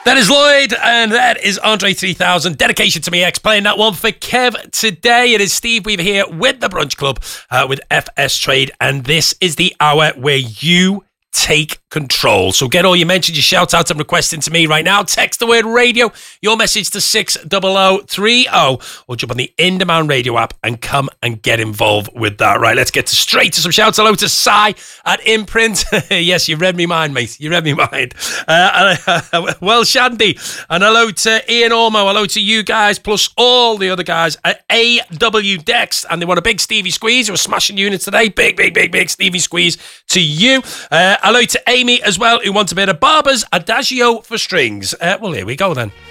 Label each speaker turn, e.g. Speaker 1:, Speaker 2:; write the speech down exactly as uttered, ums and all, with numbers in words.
Speaker 1: That is Lloyd, and that is Andre three thousand. Dedication to me ex playing that one for Kev today. It is Steve Weaver here with the Brunch Club uh, with F S Trade, and this is the hour where you take control. So get all your mentions, your shout outs and requests into me right now. Text the word radio, your message to six zero zero three zero, or jump on the In Demand Radio app and come and get involved with that. Right, let's get to straight to some shouts. Hello to Sai at Imprint. Yes, you read me mind, mate. You read me mind. Uh, uh, well, Shandy. And hello to Ian Ormo. Hello to you guys, plus all the other guys at A W Dex. And they want a big Stevie Squeeze. They were smashing units today. Big, big, big, big Stevie Squeeze to you. Uh, hello to Amy as well, who wants a bit of Barber's Adagio for strings. Uh, well, here we go then.